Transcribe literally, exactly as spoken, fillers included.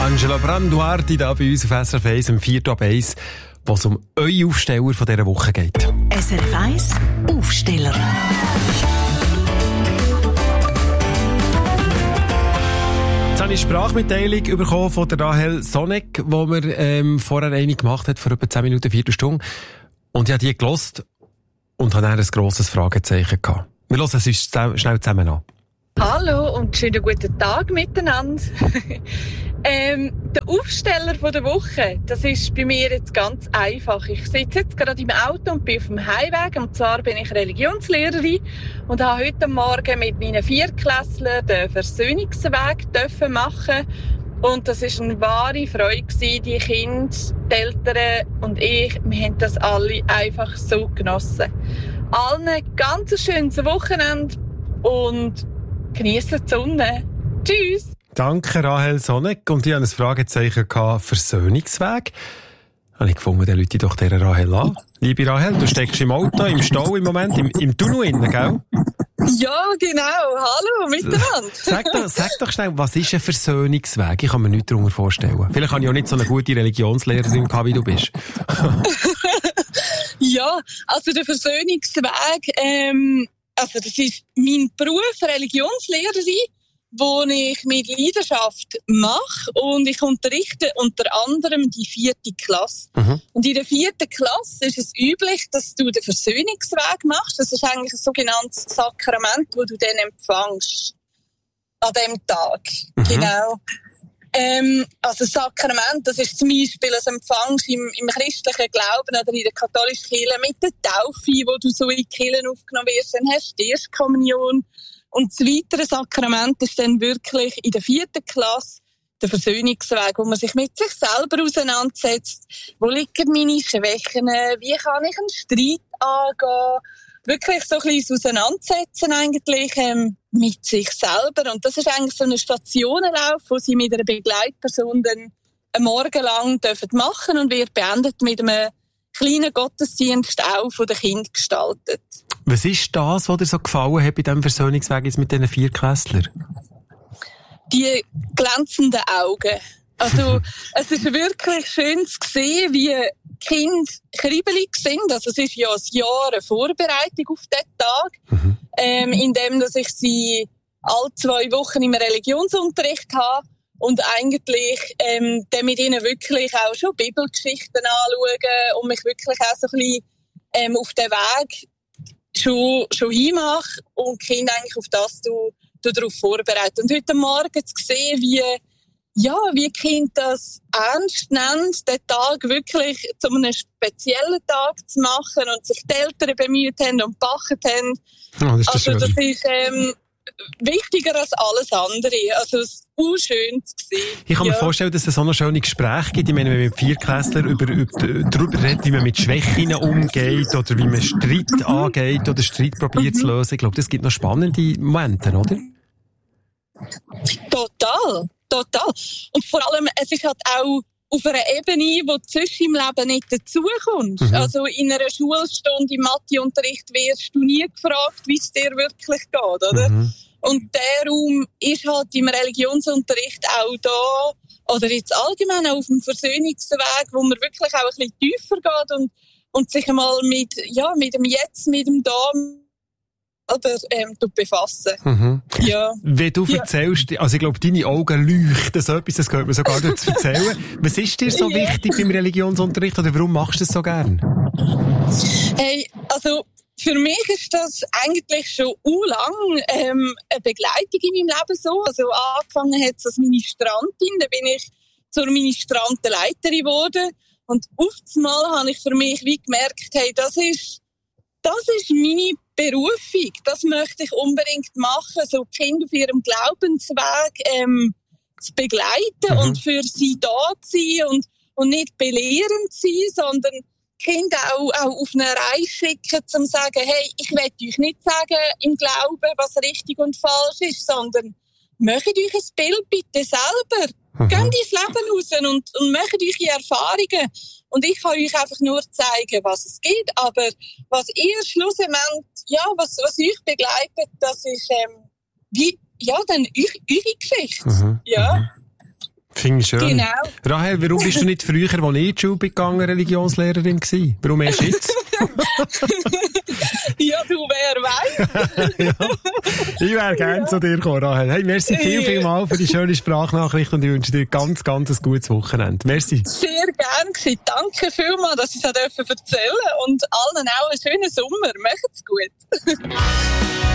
Angela Branduardi da bei uns auf S R F eins, im vierten ab eins, wo es um eure Aufsteller von dieser Woche geht. S R F eins Aufsteller. Jetzt habe ich eine Sprachmitteilung bekommen von der Rahel Sonek, die mir ähm, vorher eine gemacht hat, vor etwa zehn Minuten, Viertelstunde. Und ich habe die gehört und habe dann ein grosses Fragezeichen gehabt. Wir hören es uns schnell zusammen an. Hallo und schönen guten Tag miteinander. ähm, der Aufsteller von der Woche, das ist bei mir jetzt ganz einfach. Ich sitze jetzt gerade im Auto und bin auf dem Heimweg. Und zwar bin ich Religionslehrerin und habe heute Morgen mit meinen Viertklässlern den Versöhnungsweg dürfen machen. Und das war eine wahre Freude gewesen. Die Kinder, die Eltern und ich, wir haben das alle einfach so genossen. Allen ein ganz schönes Wochenende und geniessen die Sonne. Tschüss! Danke, Rahel Sonek. Und ich hatte ein Fragezeichen gehabt, Versöhnungsweg. Habe ich gefunden, dann rufe ich doch dieser Rahel an. Liebe Rahel, du steckst im Auto, im Stau im Moment, im, im Tunnel innen, gell? Ja, genau. Hallo, miteinander. Sag doch, sag doch schnell, was ist ein Versöhnungsweg? Ich kann mir nichts darunter vorstellen. Vielleicht habe ich auch nicht so eine gute Religionslehrerin gehabt, wie du bist. Ja, also der Versöhnungsweg, ähm, also das ist mein Beruf, Religionslehrerin, den ich mit Leidenschaft mache. Und ich unterrichte unter anderem die vierte Klasse. Mhm. Und in der vierten Klasse ist es üblich, dass du den Versöhnungsweg machst. Das ist eigentlich ein sogenanntes Sakrament, das du dann empfängst. An diesem Tag. Mhm. Genau. Ähm, also Sakrament, das ist zum Beispiel ein Empfang im, im christlichen Glauben oder in der katholischen Kirche mit der Taufe, wo du so in die Kirche aufgenommen wirst, dann hast du die erste Kommunion. Und das weitere Sakrament ist dann wirklich in der vierten Klasse der Versöhnungsweg, wo man sich mit sich selber auseinandersetzt. Wo liegen meine Schwächen? Wie kann ich einen Streit angehen? Wirklich so ein bisschen Auseinandersetzen eigentlich ähm, mit sich selber. Und das ist eigentlich so ein Stationenlauf, wo sie mit einer Begleitperson dann einen Morgen lang dürfen machen und wird beendet mit einem kleinen Gottesdienst auch von den Kindern gestaltet. Was ist das, was dir so gefallen hat bei diesem Versöhnungsweg mit diesen Viertklässlern? Die glänzenden Augen. Also, es ist wirklich schön zu sehen, wie die Kinder kribbelig sind. Also, es ist ja ein Jahr eine Vorbereitung auf diesen Tag. Mhm. Ähm, indem, dass ich sie alle zwei Wochen im Religionsunterricht habe und eigentlich, ähm, dann mit ihnen wirklich auch schon Bibelgeschichten anschauen und mich wirklich auch so ein bisschen, ähm, auf den Weg schon, schon hinmache und die Kinder eigentlich auf das du, du darauf vorbereiten. Und heute Morgen zu sehen, wie, ja, wie die Kinder das ernst nehmen, den Tag wirklich zu einem speziellen Tag zu machen und sich die Eltern bemüht haben und gebacken haben. Oh, das ist also, das ist, ähm, wichtiger als alles andere. Also, es ist auch schön zu sehen. Ich kann ja. mir vorstellen, dass es so ein schönes Gespräch gibt. Ich meine, wenn man mit Viertklässlern über, über, darüber redet, wie man mit Schwächen umgeht oder wie man Streit mhm. angeht oder Streit probiert mhm. zu lösen. Ich glaube, das gibt noch spannende Momente, oder? Total, total. Und vor allem, es ist halt auch auf einer Ebene, die du sonst im Leben nicht dazukommst. Mhm. Also in einer Schulstunde im Matheunterricht wirst du nie gefragt, wie es dir wirklich geht, oder? Mhm. Und der Raum ist halt im Religionsunterricht auch da, oder jetzt allgemein auch auf dem Versöhnungsweg, wo man wirklich auch ein bisschen tiefer geht und, und sich einmal mit, ja, mit dem Jetzt, mit dem Da, oder ähm, befassen. Mhm. Ja. Wenn du ja. erzählst, also ich glaube, deine Augen leuchten so etwas, das gehört mir sogar nicht zu erzählen. Was ist dir so ja. wichtig beim Religionsunterricht oder warum machst du das so gern? Hey, also für mich ist das eigentlich schon u lang ähm, eine Begleitung in meinem Leben so. Also angefangen hat es als Ministrantin, dann bin ich zur Ministrantenleiterin geworden und auf einmal habe ich für mich wie gemerkt, hey, das ist das ist meine Berufung, das möchte ich unbedingt machen, so die Kinder auf ihrem Glaubensweg ähm, zu begleiten mhm. und für sie da zu sein und, und nicht belehrend zu sein, sondern Kinder auch, auch auf eine Reise schicken, um zu sagen, hey, ich will euch nicht sagen im Glauben, was richtig und falsch ist, sondern macht euch ein Bild bitte selber. Mhm. Geht ins Leben raus und, und macht eure Erfahrungen. Und ich kann euch einfach nur zeigen, was es gibt. Aber was ihr schlussendlich, ja, was, was euch begleitet, das ist, ähm, wie, ja, dann eure, eure Geschichte. Mhm. Ja. Finde ich schön. Genau. Rahel, warum bist du nicht früher, als ich in die Schule gegangen, Religionslehrerin gewesen? Warum erst jetzt? Ja, du, wer weiß. Ja. Ich wäre gerne ja. zu dir gekommen, Rahel. Hey, merci viel, viel mal für die schöne Sprachnachricht und ich wünsche dir ganz, ganz ein gutes Wochenende. Merci. Sehr gerne gewesen. Danke vielmals, dass ich es erzählen durfte und allen auch einen schönen Sommer. Macht's gut.